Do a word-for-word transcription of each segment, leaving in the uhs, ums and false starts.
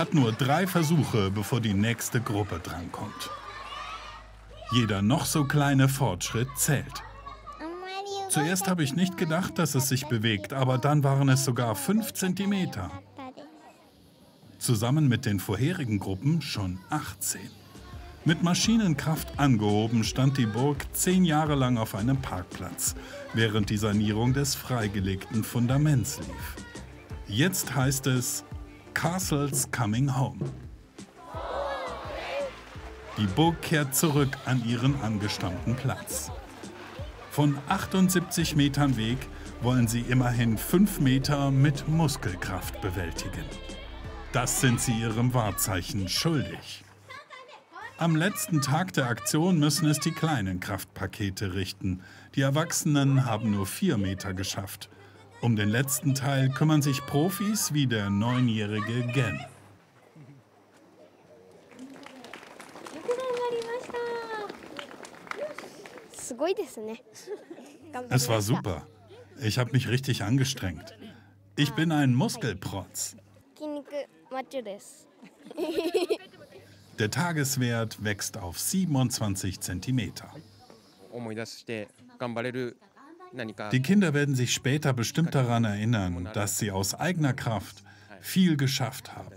hat nur drei Versuche, bevor die nächste Gruppe drankommt. Jeder noch so kleine Fortschritt zählt. Zuerst habe ich nicht gedacht, dass es sich bewegt, aber dann waren es sogar fünf Zentimeter. Zusammen mit den vorherigen Gruppen schon achtzehn. Mit Maschinenkraft angehoben stand die Burg zehn Jahre lang auf einem Parkplatz, während die Sanierung des freigelegten Fundaments lief. Jetzt heißt es Castle's Coming Home. Die Burg kehrt zurück an ihren angestammten Platz. Von achtundsiebzig Metern Weg wollen sie immerhin fünf Meter mit Muskelkraft bewältigen. Das sind sie ihrem Wahrzeichen schuldig. Am letzten Tag der Aktion müssen es die kleinen Kraftpakete richten. Die Erwachsenen haben nur vier Meter geschafft. Um den letzten Teil kümmern sich Profis wie der neunjährige Gen. Es war super. Ich habe mich richtig angestrengt. Ich bin ein Muskelprotz. Der Tageswert wächst auf siebenundzwanzig Zentimeter. Die Kinder werden sich später bestimmt daran erinnern, dass sie aus eigener Kraft viel geschafft haben.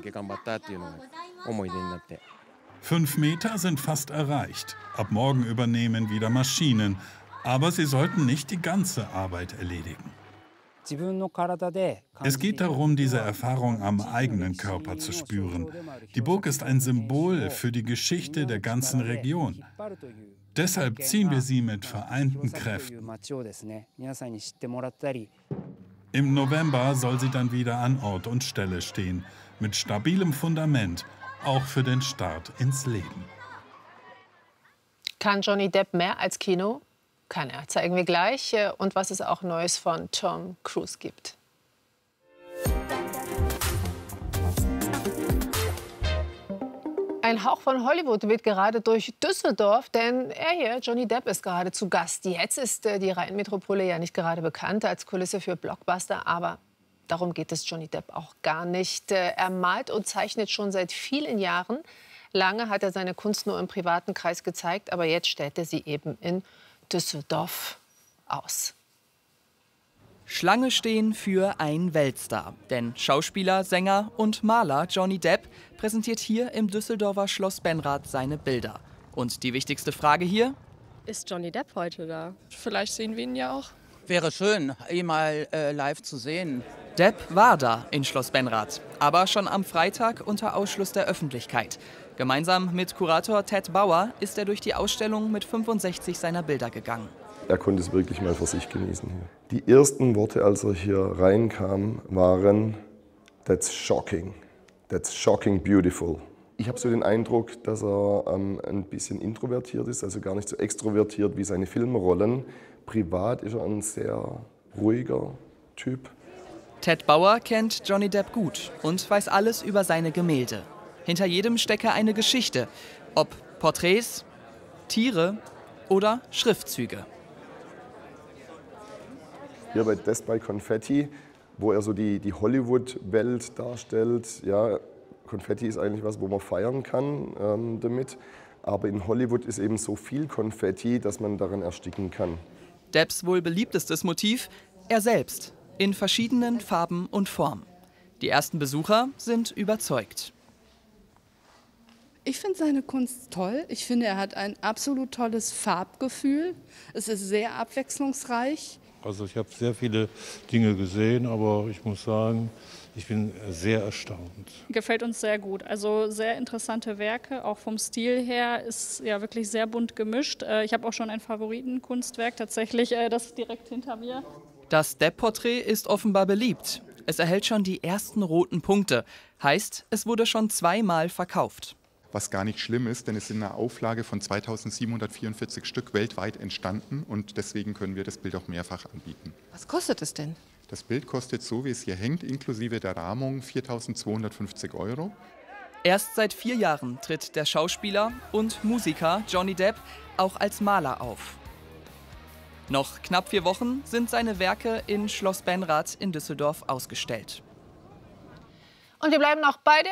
Fünf Meter sind fast erreicht. Ab morgen übernehmen wieder Maschinen. Aber sie sollten nicht die ganze Arbeit erledigen. Es geht darum, diese Erfahrung am eigenen Körper zu spüren. Die Burg ist ein Symbol für die Geschichte der ganzen Region. Deshalb ziehen wir sie mit vereinten Kräften. Im November soll sie dann wieder an Ort und Stelle stehen, mit stabilem Fundament, auch für den Start ins Leben. Kann Johnny Depp mehr als Kino? Kann er. Zeigen wir gleich. Und was es auch Neues von Tom Cruise gibt. Ein Hauch von Hollywood weht gerade durch Düsseldorf, denn er hier, Johnny Depp, ist gerade zu Gast. Jetzt ist die Rheinmetropole ja nicht gerade bekannt als Kulisse für Blockbuster, aber darum geht es Johnny Depp auch gar nicht. Er malt und zeichnet schon seit vielen Jahren. Lange hat er seine Kunst nur im privaten Kreis gezeigt, aber jetzt stellt er sie eben in Düsseldorf aus. Schlange stehen für einen Weltstar. Denn Schauspieler, Sänger und Maler Johnny Depp präsentiert hier im Düsseldorfer Schloss Benrath seine Bilder. Und die wichtigste Frage hier? Ist Johnny Depp heute da? Vielleicht sehen wir ihn ja auch. Wäre schön, ihn mal äh, live zu sehen. Depp war da in Schloss Benrath, aber schon am Freitag unter Ausschluss der Öffentlichkeit. Gemeinsam mit Kurator Ted Bauer ist er durch die Ausstellung mit fünfundsechzig seiner Bilder gegangen. Er konnte es wirklich mal für sich genießen hier. Die ersten Worte, als er hier reinkam, waren "That's shocking, that's shocking beautiful". Ich habe so den Eindruck, dass er ähm, ein bisschen introvertiert ist, also gar nicht so extrovertiert wie seine Filmrollen. Privat ist er ein sehr ruhiger Typ. Ted Bauer kennt Johnny Depp gut und weiß alles über seine Gemälde. Hinter jedem stecke eine Geschichte, ob Porträts, Tiere oder Schriftzüge. Hier bei Death by Confetti, wo er so die, die Hollywood-Welt darstellt. Ja, Konfetti ist eigentlich was, wo man feiern kann ähm, damit. Aber in Hollywood ist eben so viel Konfetti, dass man daran ersticken kann. Depps wohl beliebtestes Motiv, er selbst, in verschiedenen Farben und Formen. Die ersten Besucher sind überzeugt. Ich finde seine Kunst toll. Ich finde, er hat ein absolut tolles Farbgefühl. Es ist sehr abwechslungsreich. Also ich habe sehr viele Dinge gesehen, aber ich muss sagen, ich bin sehr erstaunt. Gefällt uns sehr gut. Also sehr interessante Werke, auch vom Stil her ist ja wirklich sehr bunt gemischt. Ich habe auch schon ein Favoritenkunstwerk, tatsächlich das direkt hinter mir. Das Depp-Porträt ist offenbar beliebt. Es erhält schon die ersten roten Punkte. Heißt, es wurde schon zweimal verkauft. Was gar nicht schlimm ist, denn es sind eine Auflage von zweitausendsiebenhundertvierundvierzig Stück weltweit entstanden und deswegen können wir das Bild auch mehrfach anbieten. Was kostet es denn? Das Bild kostet, so wie es hier hängt, inklusive der Rahmung viertausendzweihundertfünfzig Euro. Erst seit vier Jahren tritt der Schauspieler und Musiker Johnny Depp auch als Maler auf. Noch knapp vier Wochen sind seine Werke in Schloss Benrath in Düsseldorf ausgestellt. Und wir bleiben auch bei der